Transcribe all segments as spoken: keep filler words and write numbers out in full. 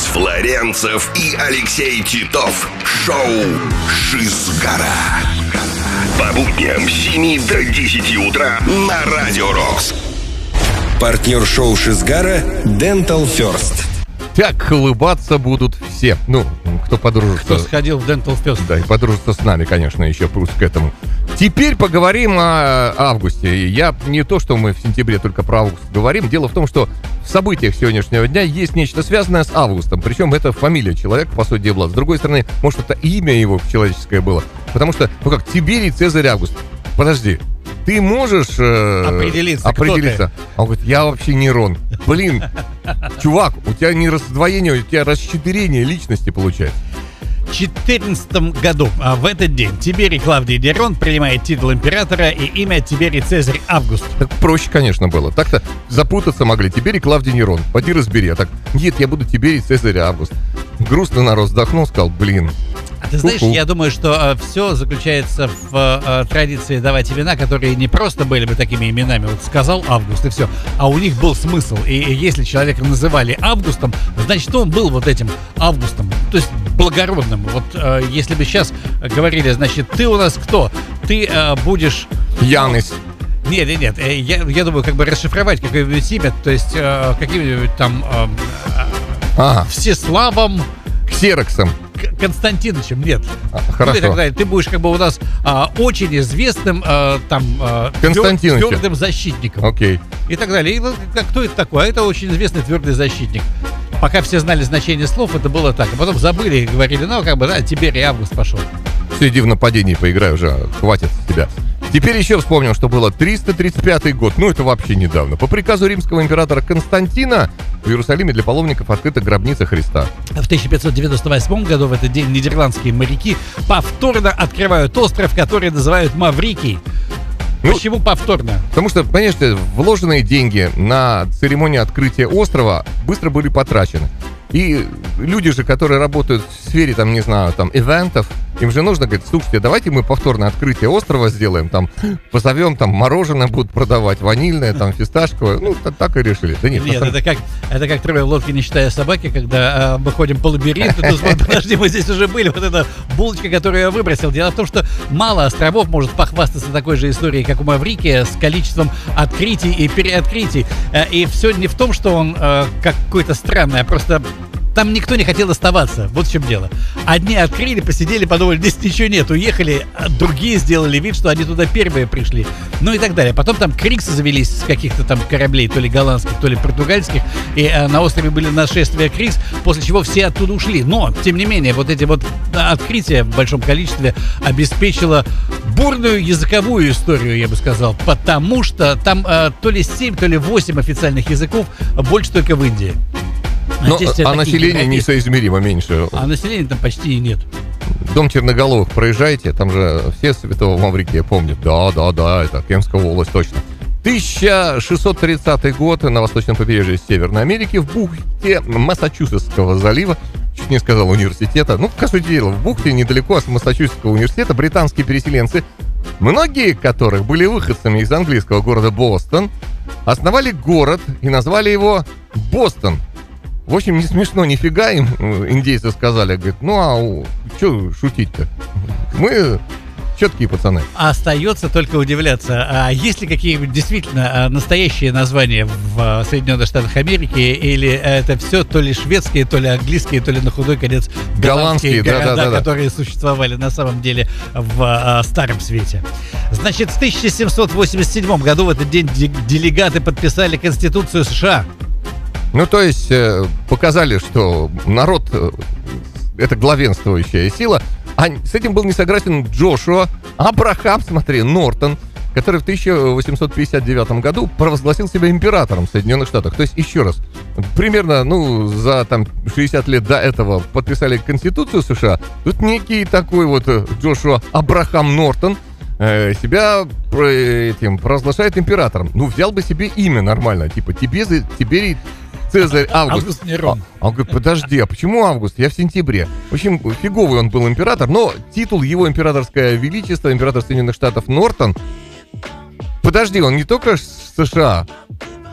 Флоренцев и Алексей Титов. Шоу «Шизгара». По будням с семи до десяти утра на Радио Рокс. Партнер шоу «Шизгара» Dental First. Так улыбаться будут все. Ну, кто подружится. Кто сходил в Dental First. Да, и подружится с нами, конечно, еще плюс к этому. Теперь поговорим о августе. Я не то, что мы в сентябре только про август говорим. Дело в том, что в событиях сегодняшнего дня есть нечто связанное с августом. Причем это фамилия человека, по сути дела. С другой стороны, может, это имя его человеческое было. Потому что, ну как, Тиберий Цезарь Август. Подожди. Ты можешь э, определиться, определиться. А он говорит, я вообще Нерон. Блин, чувак, у тебя не раздвоение, у тебя расчетырение личности получается. В четырнадцатом году, а в этот день, Тиберий Клавдий Нерон принимает титул императора и имя Тиберий Цезарь Август. Так проще, конечно, было. Так-то запутаться могли. Тиберий Клавдий Нерон. Пойди разбери. А так, нет, я буду Тиберий Цезарь Август. Грустно народ вздохнул, сказал, блин. А ты знаешь, я думаю, что э, все заключается в э, традиции давать имена, которые не просто были бы такими именами. Вот сказал Август и все. А у них был смысл. И, и если человека называли Августом, значит, он был вот этим Августом. То есть благородным. Вот э, если бы сейчас говорили, значит, ты у нас кто? Ты э, будешь... Янис. Нет, нет, нет. Я, я думаю, как бы расшифровать какое-нибудь имя. То есть э, каким-нибудь там... Э, ага. Всеславом... Ксероксом. Константиновичем, нет. А, хорошо. Ну, так, ты будешь как бы у нас а, очень известным а, там а, Константиновичем. твердым защитником. Окей. И так далее. И, ну, как, кто это такой? А это очень известный твердый защитник. Пока все знали значение слов, это было так. А потом забыли и говорили, ну, как бы, да, Тиберий Август пошел. Все, иди в нападении поиграй уже, хватит с тебя. Теперь еще вспомним, что было триста тридцать пятый год, ну это вообще недавно. По приказу римского императора Константина в Иерусалиме для паломников открыта гробница Христа. В тысяча пятьсот девяносто восьмом году в этот день нидерландские моряки повторно открывают остров, который называют Маврикий. Ну, почему повторно? Потому что, конечно, вложенные деньги на церемонию открытия острова быстро были потрачены. И люди же, которые работают в сфере, там, не знаю, там, ивентов, им же нужно говорить, слушайте, давайте мы повторное открытие острова сделаем, там, позовем, там, мороженое будут продавать, ванильное, там, фисташковое, ну, так, так и решили. Да нет, нет самом... это, как, это как трое в лодке, не считая собаки, когда э, мы ходим по лабиринту, то подожди, мы здесь уже были, вот эта булочка, которую я выбросил. Дело в том, что мало островов может похвастаться такой же историей, как у Маврикия, с количеством открытий и переоткрытий. И все не в том, что он э, какой-то странный, а просто... Там никто не хотел оставаться, вот в чем дело. Одни открыли, посидели, подумали, здесь ничего нет, уехали, а другие сделали вид, что они туда первые пришли. Ну и так далее. Потом там криксы завелись с каких-то там кораблей, то ли голландских, то ли португальских, и а, на острове были нашествия крикс, после чего все оттуда ушли. Но, тем не менее, вот эти вот открытия в большом количестве обеспечило бурную языковую историю, я бы сказал, потому что там а, то ли семь, то ли восемь официальных языков, больше только в Индии. Но, а население несоизмеримо меньше. А населения там почти и нет. Дом Черноголовых проезжаете, там же все Святого Маврикия помнят. Да, да, да, это Кемская волость, точно. тысяча шестьсот тридцатый год на восточном побережье Северной Америки в бухте Массачусетского залива, чуть не сказал университета, ну, по сути дела, в бухте недалеко от Массачусетского университета британские переселенцы, многие которых были выходцами из английского города Бостон, основали город и назвали его Бостон. В общем, не смешно нифига, им индейцы сказали. Говорят, ну а что шутить-то? Мы четкие пацаны. Остается только удивляться, а есть ли какие-нибудь действительно настоящие названия в Соединенных Штатах Америки, или это все то ли шведские, то ли английские, то ли на худой конец голландские города, да, да, да, которые да. существовали на самом деле в а, Старом Свете. Значит, в тысяча семьсот восемьдесят седьмом году в этот день делегаты подписали Конституцию США. Ну, то есть, э, показали, что народ э, — это главенствующая сила. А с этим был не согласен Джошуа Абрахам, смотри, Нортон, который в тысяча восемьсот пятьдесят девятом году провозгласил себя императором Соединенных Штатов. То есть, еще раз, примерно, ну, за там шестьдесят лет до этого подписали Конституцию США. Тут некий такой вот Джошуа Абрахам Нортон э, себя этим провозглашает императором. Ну, взял бы себе имя нормально, типа Тибезы, Тиберий Цезарь Август. Август Нерон. А, он говорит, подожди, а почему Август? Я в сентябре. В общем, фиговый он был император, но титул его императорское величество, император Соединенных Штатов Нортон, подожди, он не только США,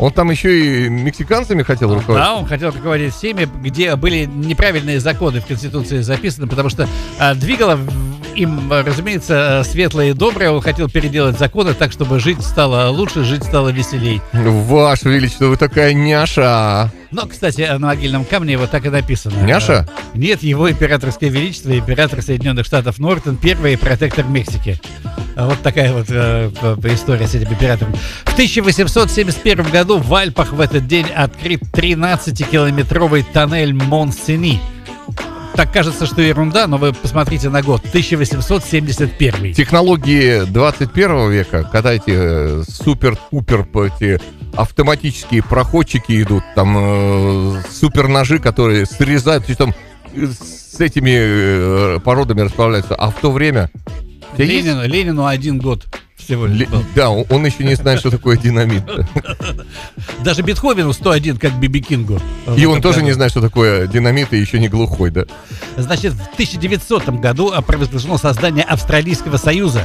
Он там еще и мексиканцами хотел руководить. Да, он хотел руководить всеми, где были неправильные законы в Конституции записаны, потому что а, двигало им, разумеется, светлое и доброе. Он хотел переделать законы так, чтобы жить стало лучше, жить стало веселей. Ваше Величество, вы такая няша. Но, кстати, на могильном камне его так и написано. Няша? Нет, его императорское величество, император Соединенных Штатов Нортон, первый протектор Мексики. Вот такая вот э, история с этим императором. В тысяча восемьсот семьдесят первом году в Альпах в этот день открыт тринадцатикилометровый тоннель Монсени. Так кажется, что ерунда, но вы посмотрите на год. тысяча восемьсот семьдесят первый. Технологии двадцать первого века, когда эти э, супер-пупер эти автоматические проходчики идут, там э, супер-ножи, которые срезают, то есть там э, с этими э, породами расправляются. А в то время... Ленину, Ленину один год всего лишь был. Да, он еще не знает, что такое динамит. Даже Бетховену сто один, как Би Би Кингу. И он тоже не знает, что такое динамит, и еще не глухой, да? Значит, в тысяча девятисотом году провозглашено создание Австралийского Союза.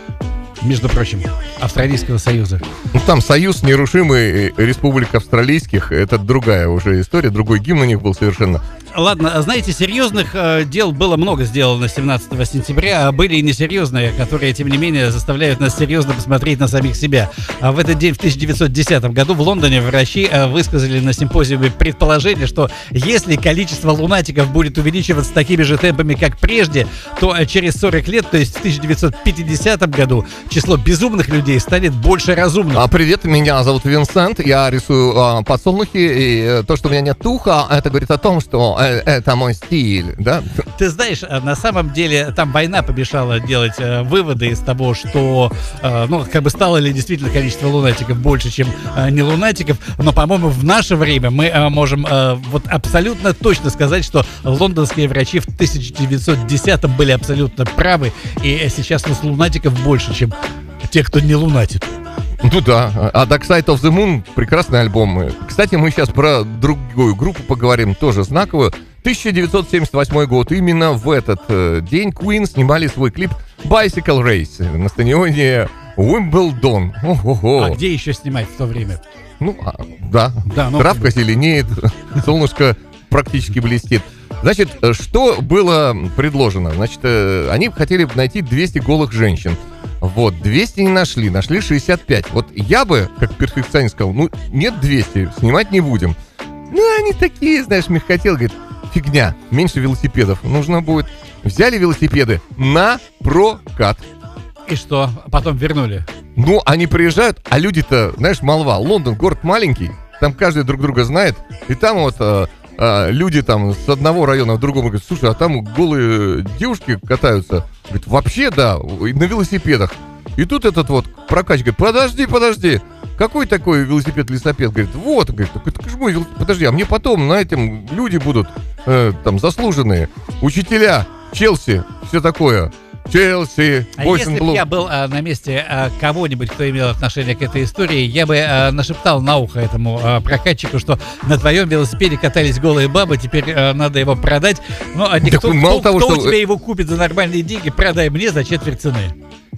Между прочим, Австралийского Союза. Ну, там Союз нерушимый Республик Австралийских, это другая уже история, другой гимн у них был совершенно. Ладно, знаете, серьезных э, дел было много сделано семнадцатого сентября, а были и несерьезные, которые, тем не менее, заставляют нас серьезно посмотреть на самих себя. А в этот день, в тысяча девятьсот десятом году, в Лондоне врачи э, высказали на симпозиуме предположение, что если количество лунатиков будет увеличиваться такими же темпами, как прежде, то э, через сорок лет, то есть в тысяча девятьсот пятидесятом году, число безумных людей станет больше разумных. А, привет, меня зовут Винсент, я рисую э, подсолнухи, и э, то, что у меня нет уха, это говорит о том, что э, это мой стиль, да? Ты знаешь, на самом деле там война помешала делать э, выводы из того, что, э, ну, как бы стало ли действительно количество лунатиков больше, чем э, не лунатиков, но, по-моему, в наше время мы э, можем э, вот абсолютно точно сказать, что лондонские врачи в тысяча девятьсот десятом были абсолютно правы, и сейчас у нас лунатиков больше, чем тех, кто не лунатит. Ну да, а Dark Side of the Moon прекрасный альбом. Кстати, мы сейчас про другую группу поговорим, тоже знаковую. тысяча девятьсот семьдесят восьмой год. Именно в этот э, день Queen снимали свой клип Bicycle Race на стадионе Уимблдон. Ого-го. А где еще снимать в то время? Ну, а, да, да ну, травка зеленеет, солнышко практически блестит. Значит, что было предложено? Значит, э, они хотели найти двести голых женщин. Вот, двести не нашли, нашли шестьдесят пять. Вот я бы, как перфекционист, сказал, ну, нет двести, снимать не будем. Ну, они такие, знаешь, мягкотел, говорит, фигня, меньше велосипедов нужно будет. Взяли велосипеды на прокат. И что, потом вернули? Ну, они приезжают, а люди-то, знаешь, молва. Лондон, город маленький, там каждый друг друга знает. И там вот а, а, люди там с одного района в другом говорят, слушай, а там голые девушки катаются. Говорит, вообще, да, на велосипедах. И тут этот вот прокач говорит, подожди, подожди, какой такой велосипед-лесопед? Говорит, вот, говорит, это же мой велосипед. Подожди, а мне потом на этом люди будут э, там заслуженные, учителя, Челси, все такое. Челси, а Boys если and бы Blue. я был а, на месте а, кого-нибудь, кто имел отношение к этой истории, я бы а, нашептал на ухо этому а, прокатчику, что на твоем велосипеде катались голые бабы, теперь а, надо его продать. Ну, а никто, мало кто, того, кто что... у тебя его купит за нормальные деньги, продай мне за четверть цены.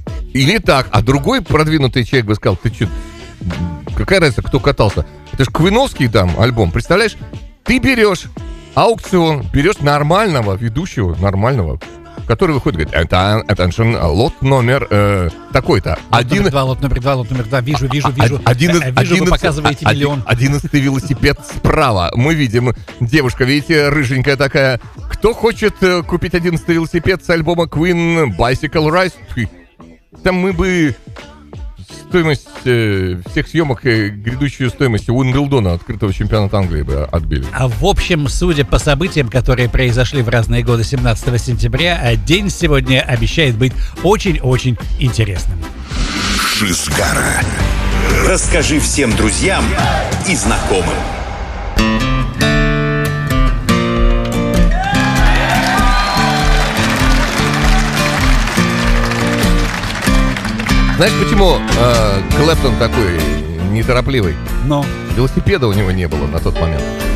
Или так, а другой продвинутый человек бы сказал, ты что, какая разница, кто катался? Это же Квиновский там альбом, представляешь? Ты берешь аукцион, берешь нормального ведущего, нормального, который выходит, говорит, это attention, лот номер э, такой-то. Лот один... номер два, лот номер два, лот номер два, вижу, вижу, вижу. Один, вижу, один, вы показываете один, миллион. Одиннадцатый велосипед справа. Мы видим, девушка, видите, рыженькая такая. Кто хочет э, купить одиннадцатый велосипед с альбома Queen Bicycle Race? Там мы бы стоимость э, всех съемок и грядущую стоимость Уимблдона, открытого чемпионата Англии, бы отбили. А в общем, судя по событиям, которые произошли в разные годы семнадцатого сентября, день сегодня обещает быть очень-очень интересным. Шизгара. Расскажи всем друзьям и знакомым. Знаешь, почему э, Клэптон такой неторопливый? Но Велосипеда у него не было на тот момент.